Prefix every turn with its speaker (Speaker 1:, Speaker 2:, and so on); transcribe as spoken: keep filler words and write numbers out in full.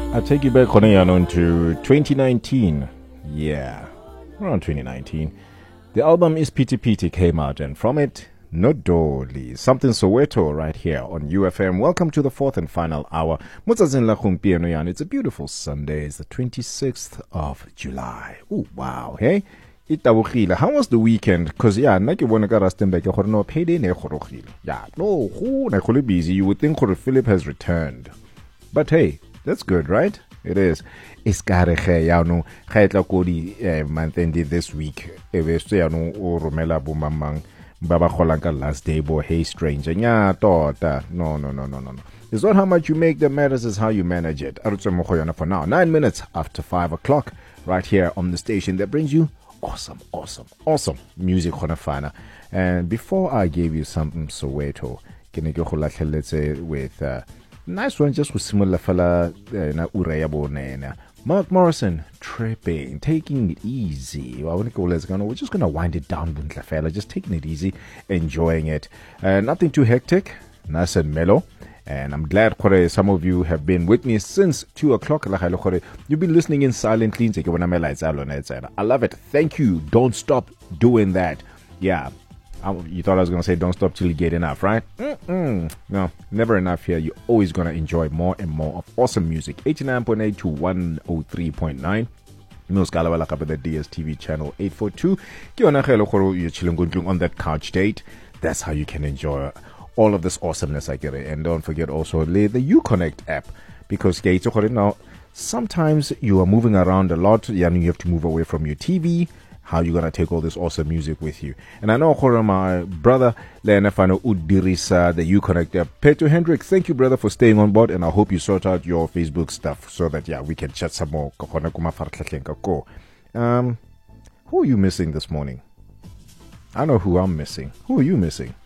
Speaker 1: I'll take you back on to twenty nineteen. Yeah, around twenty nineteen. The album is Pity Pity came out, and from it, Nodoli, something Soweto right here on U F M. Welcome to the fourth and final hour. It's a beautiful Sunday. It's the twenty-sixth of July. Oh, wow. Hey? How was the weekend? Because, yeah, like you want to get us back, no payday, yeah, no, who busy. You would think Philip has returned. But hey, that's good, right? It is. It's got a ya no khaitla kodi mantendi this week. Ebesto ya no o romela bo mamang baba kholanka last day bo hey stranger. Nya tota. No no no no no no. It's not how much you make that matters, is how you manage it. Arutso Mokoyana for now. Nine minutes after five o'clock, right here on the station that brings you awesome, awesome, awesome music Honafana. And before I gave you something Soweto, can you go let's say with uh nice one, just with similar fella na uraya. Mark Morrison, tripping, taking it easy. We're just gonna wind it down, fella, just taking it easy, enjoying it. Uh, nothing too hectic, nice and mellow. And I'm glad some of you have been with me since two o'clock. You've been listening in silently. I love it. Thank you. Don't stop doing that. Yeah. I, you thought I was going to say don't stop till you get enough, right? Mm-mm. No, never enough here. You're always going to enjoy more and more of awesome music. eighty-nine point eight to one oh three point nine. Milskala up at the D S T V channel eight forty-two. You're chilling on that couch date. That's how you can enjoy all of this awesomeness I get it. And don't forget also the Uconnect app, because now sometimes you are moving around a lot. You have to move away from your T V. How you gonna take all this awesome music with you? And I know my brother Lenafano Udirisa, the Uconnect app. Peter Hendrick, thank you, brother, for staying on board, and I hope you sort out your Facebook stuff so that yeah we can chat some more. Um, who are you missing this morning? I know who I'm missing. Who are you missing?